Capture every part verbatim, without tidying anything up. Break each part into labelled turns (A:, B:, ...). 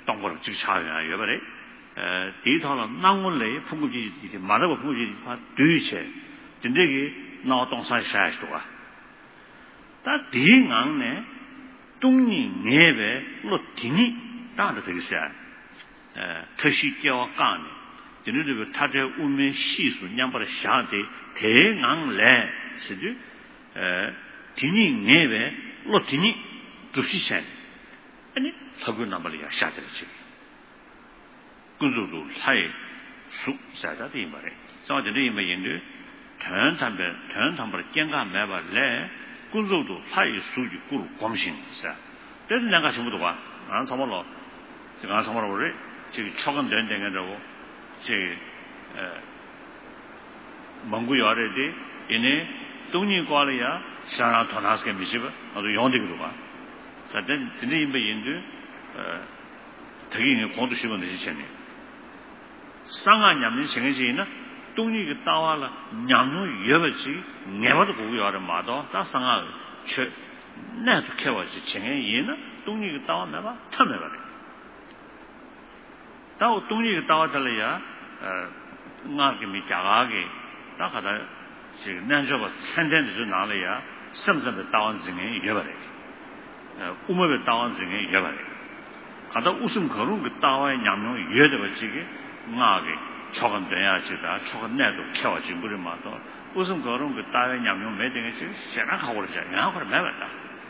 A: 동거를 직차야 여버래 에 데이터로 나온래 풍구지 이제 말하고 풍구지 파 뒤체 진짜게 나동산 샤스도가 다 대강네 동니 내배 로티니 다도 되겠어요 에特시教干진짜로 타제 우면 시수 냠바를 샤데 대강래是的에 디니 내배 로티니 두시선 아니 서구 남발이야 샤들지 군주도 사이 수 사다디 말에 저들이 이메인데 전담배 전담벌 깽가 매발래 군주도 사이 수지 꾸루 검신사 그래서 내가 전부도 와 안 참말로 제가 참말로 그래 지금 초건 된 데가라고 제蒙古要的因为东尼过了呀想让他拿些米西吧我就用这个吧反正真正没人的呃特别广州西方的些钱呢上海人民现在是呢东尼个大话了娘们越不去俺们都不要的嘛到到上海去那是开我去钱人呢东尼个大话没吧他没吧的到东尼个大话这里呀呃俺给没加个给大家的这个南说吧餐厅就是哪里呀深圳的大湾子人越不来어, 우모베 다원 중에 여가래. 가다 웃음 거론 그 다와의 양명 여대가 지게 나게 초건 돼야지다. 초건 내도 켜지 물을 마도 웃음 거론 그 다와의 양명 매등에 지금 생각하고 그러지. 양하고 매봤다.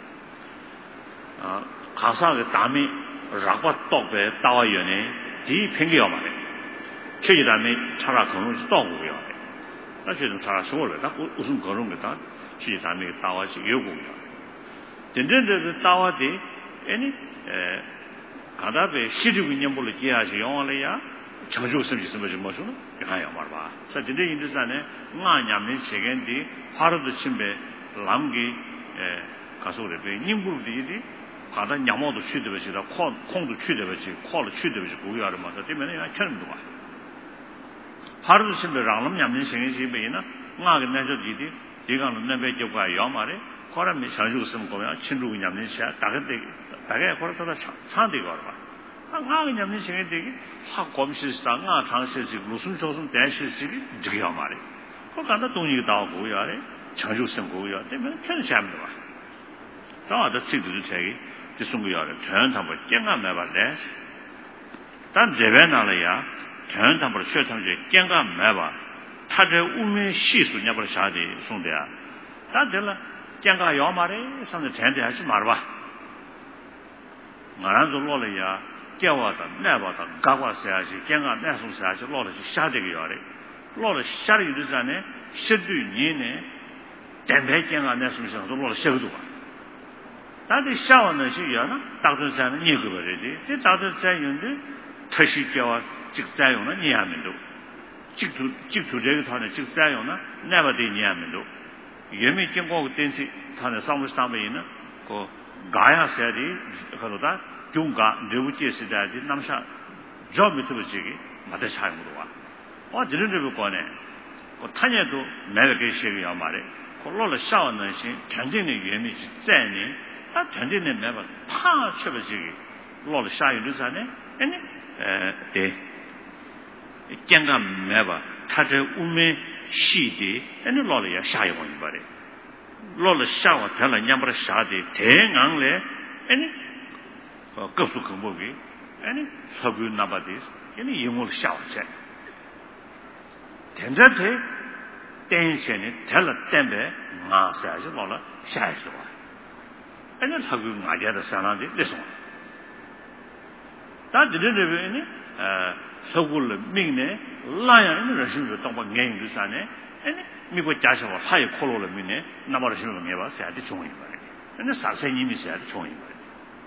A: 어, 가사의 담이 라과 떡배 다와 연에 디 팽개요 말에. 최지 담이 차라 거론이 떡고요. 나중에 차라 소를 딱 웃음 거론 그다. 최지 담이 다와지 요고요. 진짜로 다와데 아니 에 가다베 시주고 년불을 지야지 용을이야 정주 섬지 섬지 뭐죠? 가야 말봐. 자 진짜 인도산에 나냐면 세겐디 하루도 침배 람기 에 가서래 돼. 님불들이 바다 냐모도 취되버지다. 콩 콩도 취되버지. 콩도 취되버지. 고기하러 맞아. 때문에 그냥 켜는 거야. 하루도 침배 람람 냐면 세겐지 베이나 나게 내서 디디 이거는 내배 쪽과 요 말에 거라미 자주 쓰면 거면 친구가 냠는 시야 다게 다게 거라다 산데 거라 아 냠는 시에 되게 확 검시스다 나 장시지 무슨 조선 대시지 저기야 말이 그 간다 동이 나오고 야래 자주 쓰면 거야 되면 편시합니다 다다 지도도 되게 지송고 야래 전담을 깽가 매발래 단 제배나래야 전담을 최탐제 깽가 매바 타제 우면 시수 냐버 샤디 송대야 다들 깽가 요 말에 상대 전대 하지 말아. 나랑 좀 놀래야 깨워다 내봐다 가과서야지 깽가 내송서야지 놀래지 샤되게 요래. 놀래 샤리 되잖아. 시도 니네 덴배 깽가 내송서 놀래 셔도 봐. 다들 샤워는 시야나 다들 니그 버리지. 저 다들 자연데特시 깨워 직사용은 니하면도 직두 직두这个他呢직사용은 내봐도 니하면도 예미 경고 된시 타는 상무 상배에는 그 가야서야지 그러다 중가 내부지에서다지 남사 저 밑으로지기 맞아 사용으로 와. 어 저런데 거네. 그 타녀도 매게 시기야 말에. 콜로를 샤워는 신 전쟁의 예미 째니 아 전쟁의 매바 파 쳐버지기 로를 샤유를 사네. 아니 에네 깽가 매바 타저 우메 시디 아니 로를 샤유는 말에. 로를 샤워 달라 냠버 샤디 대강래 아니 어 급수 근목이 아니 서구 나바디스 아니 영어 샤워체 된자대 땡션이 달라 땜베 마사지 로라 샤이죠 아니 서구 나자다 사나디 레송 다 드르르베니 어 서구를 민네 라야는 러시아로 동바 갱도 사네 아니 미국 자셔와 사이 콜로를 민네 나마를 신을 내봐 사야지 종이 말이야 근데 사세님이 사야지 종이 말이야.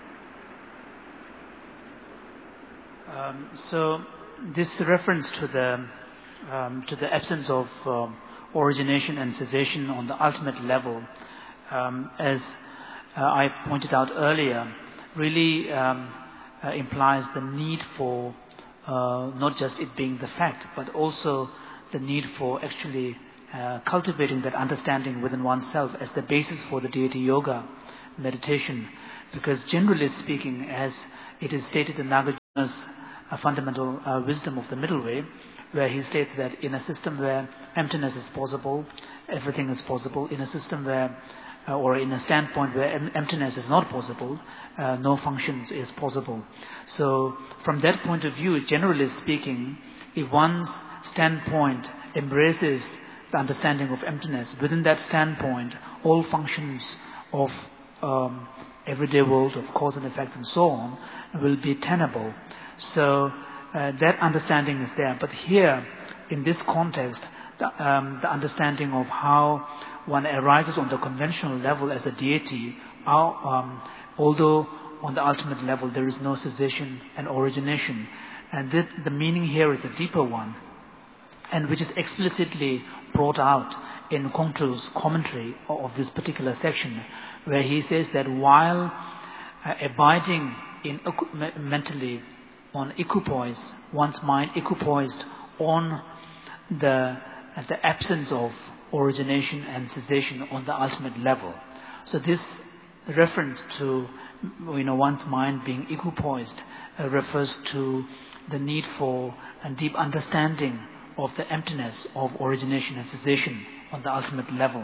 B: Um, so this reference to the um, to the absence of um, origination and cessation on the ultimate level, um, as uh, I pointed out earlier, really um, uh, implies the need for uh, not just it being the fact, but also the need for actually uh, cultivating that understanding within oneself as the basis for the deity yoga meditation. Because generally speaking, as it is stated in Nagarjuna a fundamental uh, wisdom of the middle way, where he states that in a system where emptiness is possible, everything is possible. In a system where, uh, or in a standpoint where em- emptiness is not possible, uh, no functions is possible. So from that point of view, generally speaking, if one's standpoint embraces the understanding of emptiness, within that standpoint, all functions of um, everyday world, of cause and effect and so on, will be tenable. So uh, that understanding is there. But here, in this context, the, um, the understanding of how one arises on the conventional level as a deity, how, um, although on the ultimate level there is no cessation and origination, and this, the meaning here is a deeper one, and which is explicitly brought out in Kongtru's commentary of this particular section, where he says that while uh, abiding in mentally on equipoise, one's mind equipoised on the uh, the absence of origination and cessation on the ultimate level. So this reference to, you know, one's mind being equipoised uh, refers to the need for a deep understanding of the emptiness of origination and cessation on the ultimate level.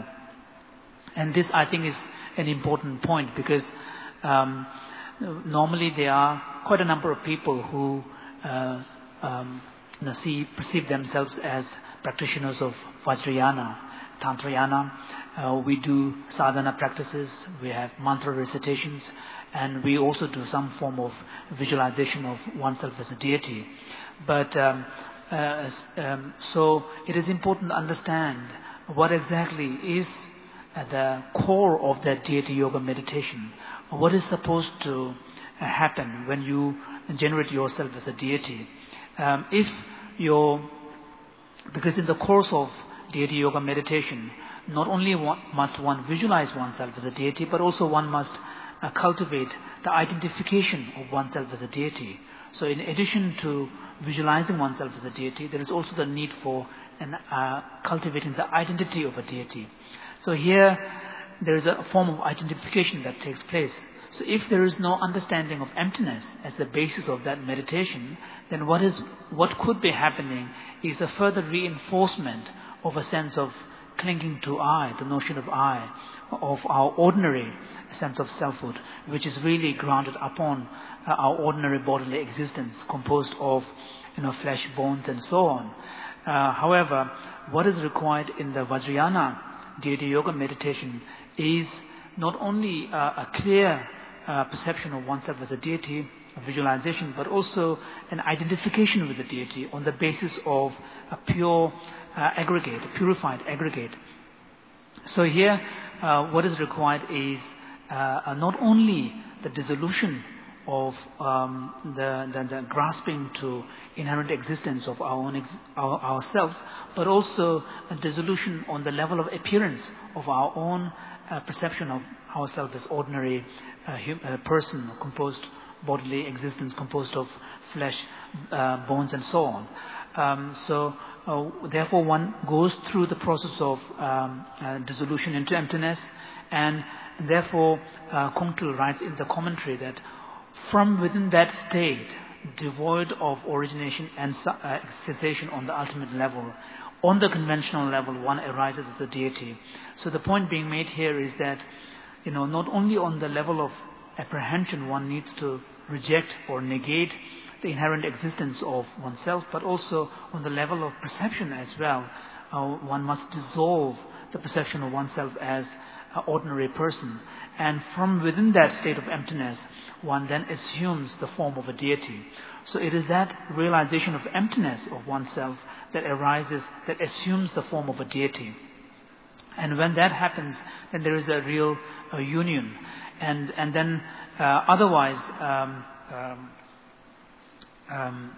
B: And this, I think, is an important point, because um, normally there are quite a number of people who uh, um, you know, see, perceive themselves as practitioners of Vajrayana, Tantrayana. Uh, we do sadhana practices, we have mantra recitations, and we also do some form of visualization of oneself as a deity. But um, uh, um, so it is important to understand what exactly is at the core of that deity yoga meditation. What is supposed to uh, happen when you generate yourself as a deity? Um, if you're, because in the course of deity yoga meditation, not only one, must one visualize oneself as a deity, but also one must uh, cultivate the identification of oneself as a deity. So in addition to visualizing oneself as a deity, there is also the need for an, uh, cultivating the identity of a deity. So here, there is a form of identification that takes place. So if there is no understanding of emptiness as the basis of that meditation, then what is what could be happening is a further reinforcement of a sense of clinging to I, the notion of I, of our ordinary sense of selfhood, which is really grounded upon uh, our ordinary bodily existence, composed of, you know, flesh, bones, and so on. Uh, however, what is required in the Vajrayana deity yoga meditation is not only uh, a clear uh, perception of oneself as a deity, a visualization, but also an identification with the deity on the basis of a pure uh, aggregate, a purified aggregate. So here, uh, what is required is uh, not only the dissolution of um, the, the, the grasping to inherent existence of our own ex- our, ourselves, but also a dissolution on the level of appearance of our own uh, perception of ourselves as ordinary uh, hum- uh, person, composed bodily existence, composed of flesh, uh, bones, and so on. Um, so, uh, therefore, one goes through the process of um, uh, dissolution into emptiness, and therefore, uh, Kongtru writes in the commentary that from within that state, devoid of origination and uh, cessation on the ultimate level, on the conventional level, one arises as a deity. So the point being made here is that, you know, not only on the level of apprehension one needs to reject or negate the inherent existence of oneself, but also on the level of perception as well. Uh, one must dissolve the perception of oneself as an ordinary person. And from within that state of emptiness, one then assumes the form of a deity. So it is that realization of emptiness of oneself that arises, that assumes the form of a deity. And when that happens, then there is a real uh, union. And and then uh, otherwise, um, um, um,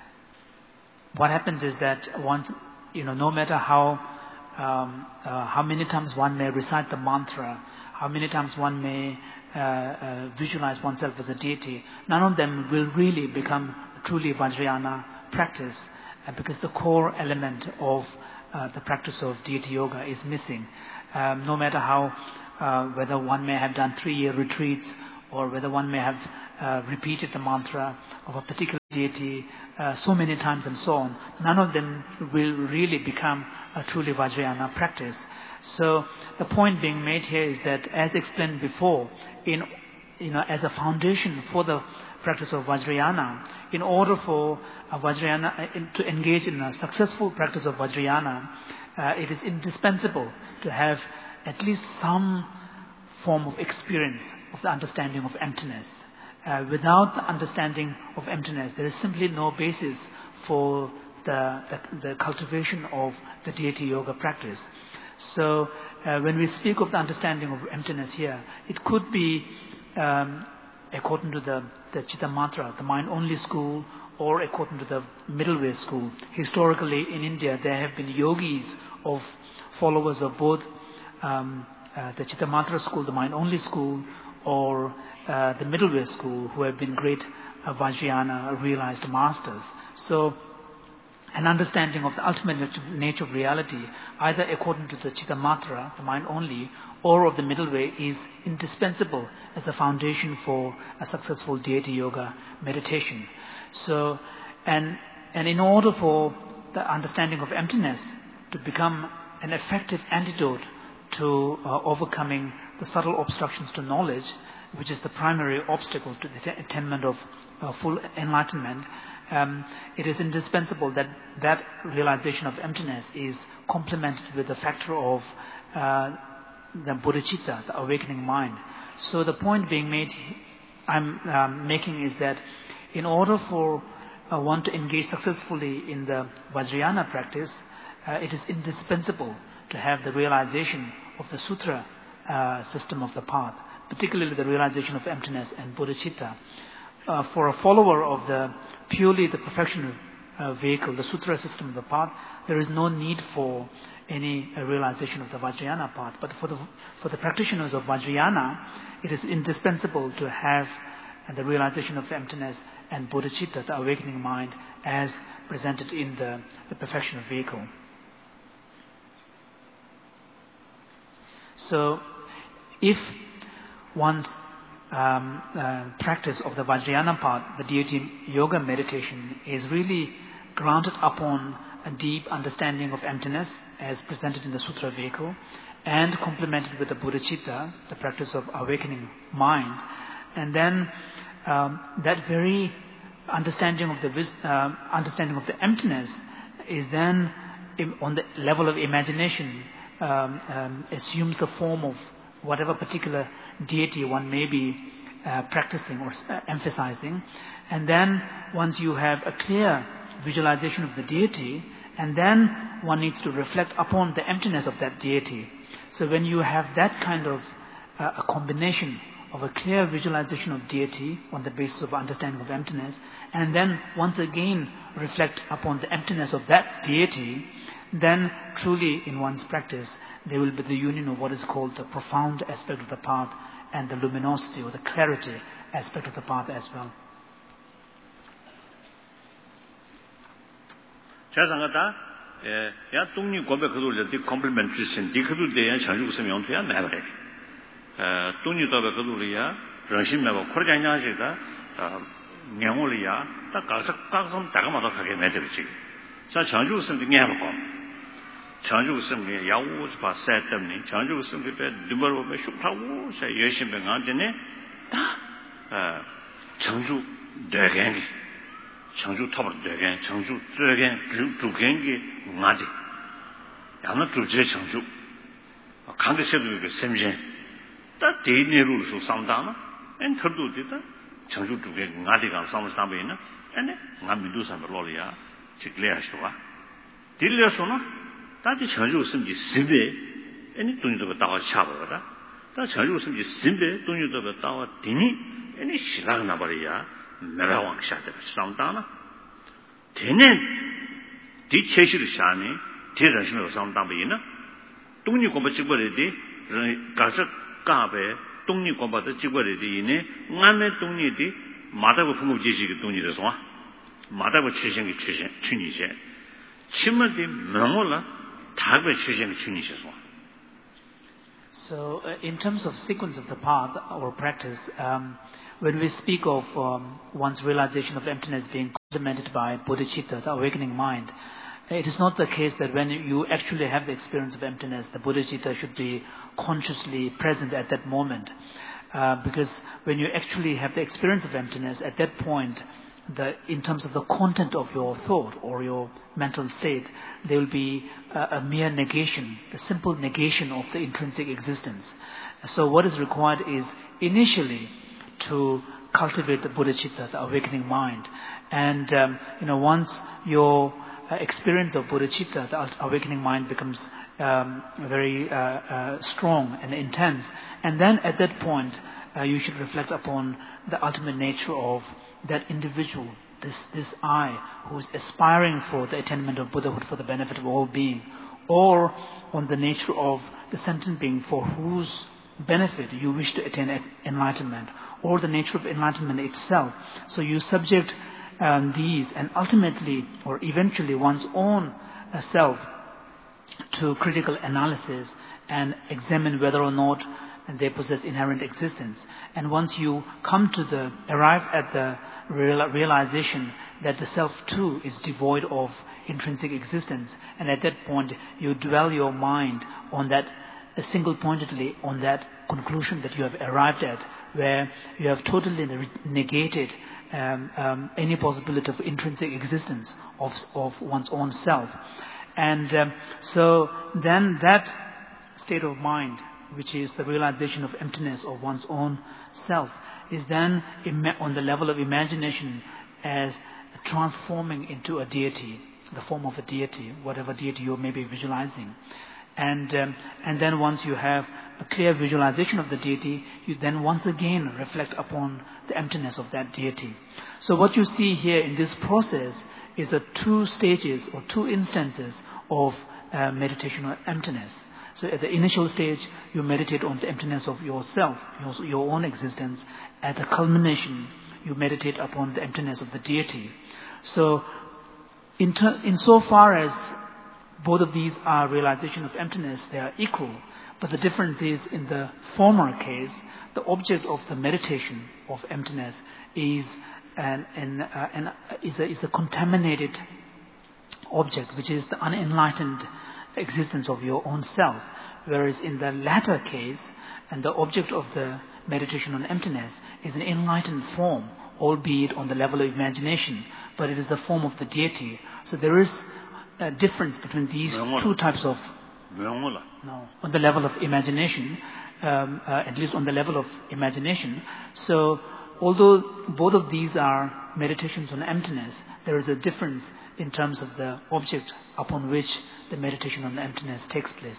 B: what happens is that once, you know, no matter how um, uh, how many times one may recite the mantra, how many times one may uh, uh, visualize oneself as a deity, none of them will really become truly Vajrayana practice, uh, because the core element of uh, the practice of deity yoga is missing. Um, no matter how, uh, whether one may have done three-year retreats, or whether one may have uh, repeated the mantra of a particular deity uh, so many times and so on, none of them will really become a truly Vajrayana practice. So the point being made here is that, as explained before, in you know, as a foundation for the practice of Vajrayana, in order for a Vajrayana to engage in a successful practice of Vajrayana, uh, it is indispensable to have at least some form of experience of the understanding of emptiness. Uh, without the understanding of emptiness, there is simply no basis for the, the, the cultivation of the deity yoga practice. So uh, when we speak of the understanding of emptiness here, it could be um, according to the, the Chitta Mantra, the mind-only school, or according to the middle way school. Historically in India, there have been yogis of followers of both um, uh, the Chitta Mantra school, the mind-only school, or uh, the middle way school, who have been great uh, Vajrayana realized masters. So an understanding of the ultimate nature of reality, either according to the Chitta Mantra, the mind only, or of the middle way, is indispensable as a foundation for a successful deity yoga meditation. So, and, and in order for the understanding of emptiness to become an effective antidote to uh, overcoming the subtle obstructions to knowledge, which is the primary obstacle to the attainment of uh, full enlightenment, Um, it is indispensable that that realization of emptiness is complemented with the factor of uh, the bodhicitta, the awakening mind. So the point being made, I'm um, making is that in order for uh, one to engage successfully in the Vajrayana practice, uh, it is indispensable to have the realization of the sutra uh, system of the path, particularly the realization of emptiness and bodhicitta. Uh, for a follower of the purely the perfection uh, vehicle, the sutra system of the path, there is no need for any uh, realization of the Vajrayana path. But for the for the practitioners of Vajrayana, it is indispensable to have uh, the realization of emptiness and bodhicitta, the awakening mind, as presented in the, the perfection vehicle. So, if one's Um, uh, practice of the Vajrayana path, the deity yoga meditation, is really grounded upon a deep understanding of emptiness as presented in the sutra vehicle, and complemented with the bodhicitta, the practice of awakening mind, and then um, that very understanding of the uh, understanding of the emptiness is then im- on the level of imagination um, um, assumes the form of whatever particular deity one may be uh, practicing or uh, emphasizing. And then once you have a clear visualization of the deity, and then one needs to reflect upon the emptiness of that deity. So when you have that kind of uh, a combination of a clear visualization of deity on the basis of understanding of emptiness, and then once again reflect upon the emptiness of that deity, then truly in one's practice there will be the union of what is called the profound aspect of the path and the luminosity or the clarity aspect of the path as well.
A: 자상하다. 예, 야 동리 고백 그들을 디 컴플리먼트 주신 디 그들 대한 전주구섬 용토야 매버래. 어, 동리 도백 그들이야 정신 매버 코르장냐시다. 어, 명월이야. 딱 가서 가서 다가마다 가게 매들지. 자 전주구섬도 녀하고 장주구섬에 야우스 바세 때문에 장주구섬에 드버로에 슈타우 세 열심히 간데네 다 어, 장주 대gen기 장주 탑을 대gen 장주 대gen 주gen기 나디 야나 주제 장주 강대세도 그 샘진 다 대내로서 상담아 엔 터도디다 장주 주게 나디가 상담하면 에네 나 민두산 로리아 직례하시와 딜려서나 다시 전주 섬지 신배 아니 돈이도 다와 차버다 다 전주 섬지 신배 돈이도 다와 되니 아니 시락 나버려야 내가왕 샤데 상담나 되는 뒤체시를 샤니 대전심에 상담이나 돈이 공부 찍버리디 가서 까베 돈이 공부도 찍버리디네 남의 돈이디 마다고 풍부 지식이 돈이라서 마다고 최신의 최신 춘이제 침을디 명월라 So
B: So, uh, in terms of sequence of the path or practice, um, when we speak of um, one's realization of emptiness being complemented by bodhicitta, the awakening mind, it is not the case that when you actually have the experience of emptiness, the bodhicitta should be consciously present at that moment. Uh, because when you actually have the experience of emptiness, at that point, the, in terms of the content of your thought or your mental state, there will be a, a mere negation, the simple negation of the intrinsic existence. So what is required is initially to cultivate the bodhicitta, the awakening mind. And, um, you know, once your uh, experience of bodhicitta, the awakening mind becomes um, very uh, uh, strong and intense, and then at that point, uh, you should reflect upon the ultimate nature of that individual, this this I, who is aspiring for the attainment of Buddhahood for the benefit of all being, or on the nature of the sentient being for whose benefit you wish to attain enlightenment, or the nature of enlightenment itself. So you subject um, these and ultimately or eventually one's own uh, self to critical analysis and examine whether or not they possess inherent existence. And once you come to the, arrive at the real, realization that the self too is devoid of intrinsic existence, and at that point you dwell your mind on that, uh, single-pointedly on that conclusion that you have arrived at, where you have totally negated um, um, any possibility of intrinsic existence of, of one's own self. And um, so then that state of mind, which is the realization of emptiness of one's own self, is then ima- on the level of imagination as transforming into a deity, the form of a deity, whatever deity you may be visualizing. And um, and then once you have a clear visualization of the deity, you then once again reflect upon the emptiness of that deity. So what you see here in this process is the two stages or two instances of uh, meditation on emptiness. So at the initial stage, you meditate on the emptiness of yourself, your, your own existence. At the culmination, you meditate upon the emptiness of the deity. So in ter- insofar as both of these are realization of emptiness, they are equal. But the difference is, in the former case, the object of the meditation of emptiness is an, an, uh, an, is, a, is a contaminated object, which is the unenlightened existence of your own self. Whereas in the latter case, and the object of the meditation on emptiness is an enlightened form, albeit on the level of imagination, but it is the form of the deity. So there is a difference between these two types of... No, on the level of imagination, um, uh, at least on the level of imagination. So although both of these are meditations on emptiness, there is a difference in terms of the object upon which the meditation on emptiness takes place.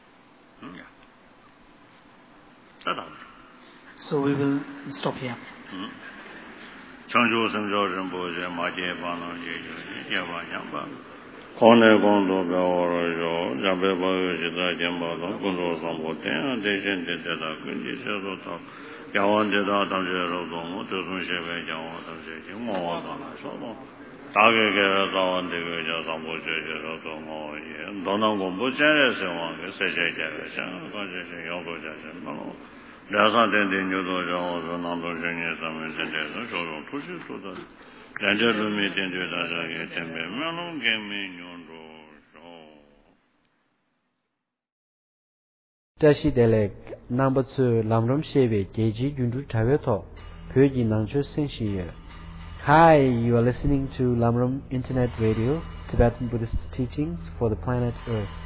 B: So we will stop here.
C: Tashi Delek number two Lamram Sheve Geji Gundu Taveto Pyoji Nangcho Senshiye. Hi, you are listening to Lamram Internet Radio, Tibetan Buddhist teachings for the planet Earth.